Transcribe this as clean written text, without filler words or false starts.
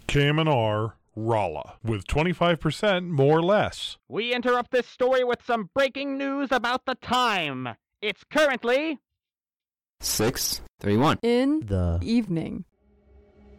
KMNR Rolla with 25% more less. We interrupt this story with some breaking news about the time. It's currently 6:31 in the evening.